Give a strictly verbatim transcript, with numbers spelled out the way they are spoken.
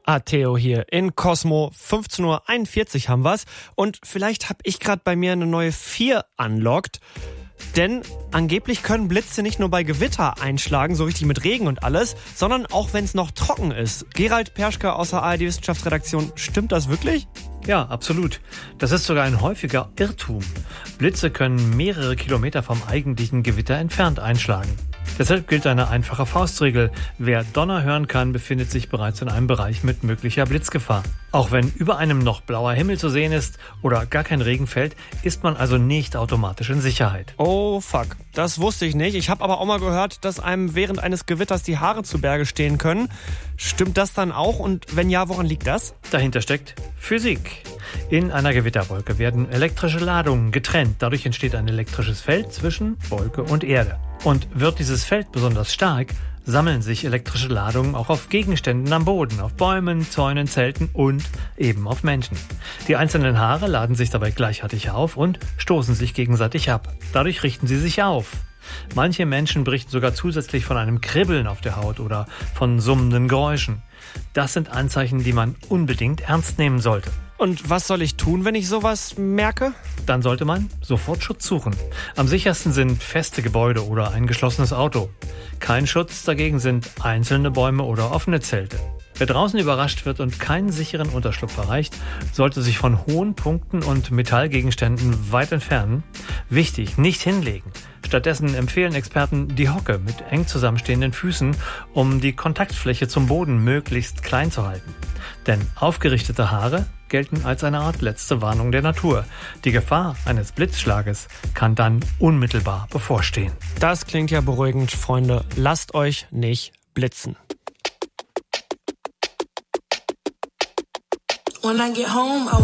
Ah, Theo hier in Cosmo. fünfzehn Uhr einundvierzig haben wir's. Und vielleicht habe ich gerade bei mir eine neue vier unlocked. Denn angeblich können Blitze nicht nur bei Gewitter einschlagen, so richtig mit Regen und alles, sondern auch wenn es noch trocken ist. Gerald Perschke aus der A R D-Wissenschaftsredaktion, stimmt das wirklich? Ja, absolut. Das ist sogar ein häufiger Irrtum. Blitze können mehrere Kilometer vom eigentlichen Gewitter entfernt einschlagen. Deshalb gilt eine einfache Faustregel. Wer Donner hören kann, befindet sich bereits in einem Bereich mit möglicher Blitzgefahr. Auch wenn über einem noch blauer Himmel zu sehen ist oder gar kein Regen fällt, ist man also nicht automatisch in Sicherheit. Oh fuck, das wusste ich nicht. Ich habe aber auch mal gehört, dass einem während eines Gewitters die Haare zu Berge stehen können. Stimmt das dann auch? Und wenn ja, woran liegt das? Dahinter steckt Physik. In einer Gewitterwolke werden elektrische Ladungen getrennt. Dadurch entsteht ein elektrisches Feld zwischen Wolke und Erde. Und wird dieses Feld besonders stark, sammeln sich elektrische Ladungen auch auf Gegenständen am Boden, auf Bäumen, Zäunen, Zelten und eben auf Menschen. Die einzelnen Haare laden sich dabei gleichartig auf und stoßen sich gegenseitig ab. Dadurch richten sie sich auf. Manche Menschen berichten sogar zusätzlich von einem Kribbeln auf der Haut oder von summenden Geräuschen. Das sind Anzeichen, die man unbedingt ernst nehmen sollte. Und was soll ich tun, wenn ich sowas merke? Dann sollte man sofort Schutz suchen. Am sichersten sind feste Gebäude oder ein geschlossenes Auto. Kein Schutz dagegen sind einzelne Bäume oder offene Zelte. Wer draußen überrascht wird und keinen sicheren Unterschlupf erreicht, sollte sich von hohen Punkten und Metallgegenständen weit entfernen. Wichtig, nicht hinlegen. Stattdessen empfehlen Experten die Hocke mit eng zusammenstehenden Füßen, um die Kontaktfläche zum Boden möglichst klein zu halten. Denn aufgerichtete Haare gelten als eine Art letzte Warnung der Natur. Die Gefahr eines Blitzschlages kann dann unmittelbar bevorstehen. Das klingt ja beruhigend, Freunde. Lasst euch nicht blitzen. When I get home, I